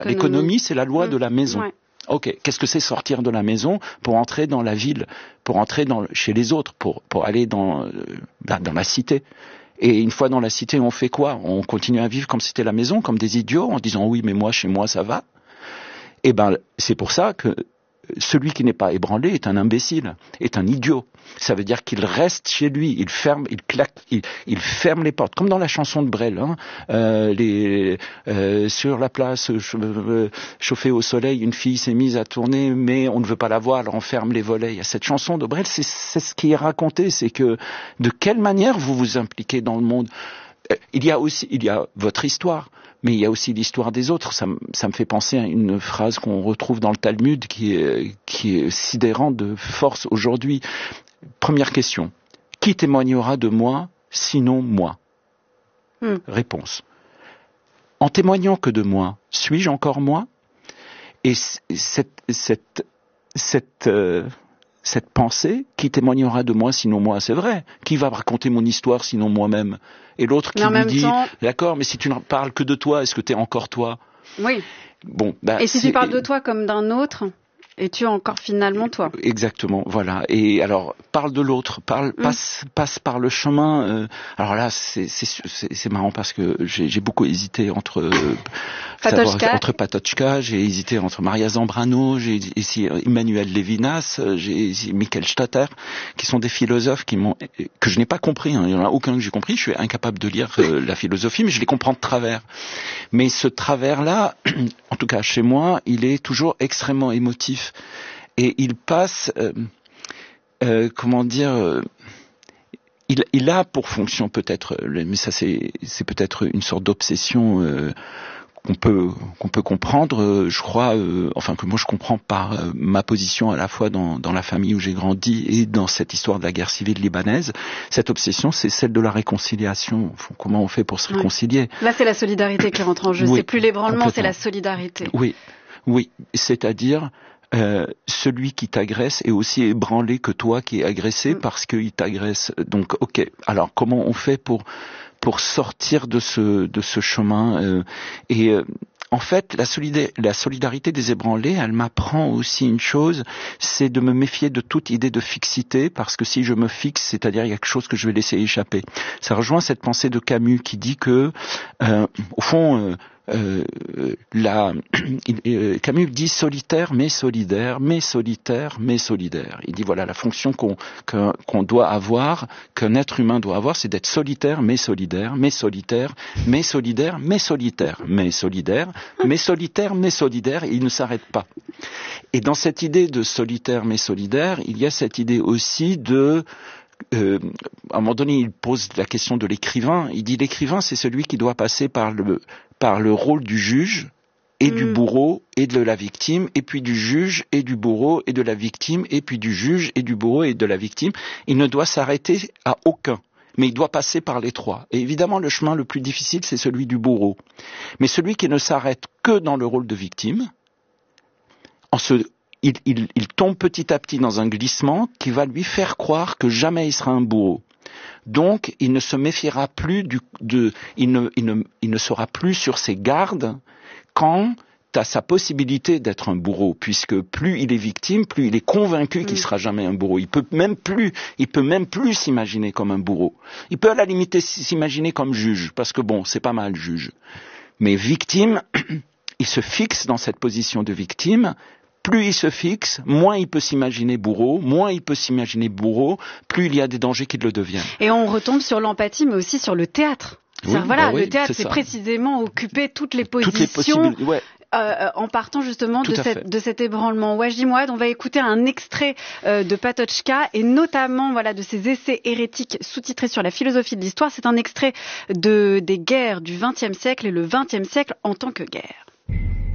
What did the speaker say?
L'économie, c'est la loi de la maison. Ouais. Ok, qu'est-ce que c'est sortir de la maison pour entrer dans la ville, pour entrer chez les autres, pour aller dans la cité? Et une fois dans la cité, on fait quoi? On continue à vivre comme si c'était la maison, comme des idiots, en disant oui, mais moi, chez moi, ça va. Eh ben, c'est pour ça que celui qui n'est pas ébranlé est un imbécile, est un idiot. Ça veut dire qu'il reste chez lui, il ferme les portes, comme dans la chanson de Brel, hein. Sur la place chauffée au soleil, une fille s'est mise à tourner, mais on ne veut pas la voir, alors on ferme les volets. Il y a cette chanson de Brel, c'est ce qui est raconté, c'est que de quelle manière vous vous impliquez dans le monde. Il y a votre histoire, mais il y a aussi l'histoire des autres. Ça me fait penser à une phrase qu'on retrouve dans le Talmud qui est sidérante de force aujourd'hui. Première question. Qui témoignera de moi, sinon moi? Réponse. En témoignant que de moi, suis-je encore moi? Et cette pensée, qui témoignera de moi sinon moi, c'est vrai. Qui va raconter mon histoire sinon moi-même? Et l'autre qui lui dit, d'accord, mais si tu ne parles que de toi, est-ce que tu es encore toi? Oui. Bon, et si tu parles de toi comme d'un autre, es-tu encore finalement toi? Exactement, voilà. Et alors, parle de l'autre, passe par le chemin. Alors là, c'est marrant parce que j'ai beaucoup hésité entre Patočka, j'ai hésité entre Maria Zambrano, j'ai ici Emmanuel Levinas, j'ai ici Michael Statter, qui sont des philosophes que je n'ai pas compris. Hein. Il n'y en a aucun que j'ai compris. Je suis incapable de lire la philosophie, mais je les comprends de travers. Mais ce travers-là, en tout cas chez moi, il est toujours extrêmement émotif. Et il passe, il a pour fonction peut-être, mais ça c'est peut-être une sorte d'obsession qu'on peut comprendre, je crois, que moi je comprends par ma position à la fois dans la famille où j'ai grandi et dans cette histoire de la guerre civile libanaise. Cette obsession, c'est celle de la réconciliation. Comment on fait pour se réconcilier? Là, c'est la solidarité qui rentre en jeu. C'est plus l'ébranlement, c'est la solidarité. Oui, c'est-à-dire celui qui t'agresse est aussi ébranlé que toi qui es agressé parce qu'il t'agresse. Donc, ok. Alors, comment on fait pour sortir de ce chemin en fait, la solidarité des ébranlés, elle m'apprend aussi une chose, c'est de me méfier de toute idée de fixité, parce que si je me fixe, c'est-à-dire il y a quelque chose que je vais laisser échapper. Ça rejoint cette pensée de Camus qui dit que, au fond, Camus dit solitaire mais solidaire, mais solitaire mais solidaire. Il dit voilà la fonction qu'on doit avoir, qu'un être humain doit avoir, c'est d'être solitaire mais solidaire, mais solitaire, mais solidaire, mais solitaire, mais solidaire, mais solitaire, mais solidaire, et il ne s'arrête pas. Et dans cette idée de solitaire mais solidaire, il y a cette idée aussi de à un moment donné, il pose la question de l'écrivain. Il dit l'écrivain, c'est celui qui doit passer par le rôle du juge et du bourreau et de la victime, et puis du juge et du bourreau et de la victime, et puis du juge et du bourreau et de la victime. Il ne doit s'arrêter à aucun, mais il doit passer par les trois. Et évidemment, le chemin le plus difficile, c'est celui du bourreau. Mais celui qui ne s'arrête que dans le rôle de victime, il tombe petit à petit dans un glissement qui va lui faire croire que jamais il sera un bourreau. Donc, il ne se méfiera plus il ne sera plus sur ses gardes quant à sa possibilité d'être un bourreau, puisque plus il est victime, plus il est convaincu qu'il sera jamais un bourreau. Il peut même plus s'imaginer comme un bourreau. Il peut à la limite s'imaginer comme juge, parce que bon, c'est pas mal juge. Mais victime, il se fixe dans cette position de victime. Plus il se fixe, moins il peut s'imaginer bourreau, plus il y a des dangers qui le deviennent. Et on retombe sur l'empathie, mais aussi sur le théâtre. Le théâtre, c'est précisément occuper toutes les positions, en partant justement de cet ébranlement. Wajdi Mouawad, on va écouter un extrait de Patočka et notamment de ses essais hérétiques sous-titrés sur la philosophie de l'histoire. C'est un extrait des guerres du XXe siècle et le XXe siècle en tant que guerre.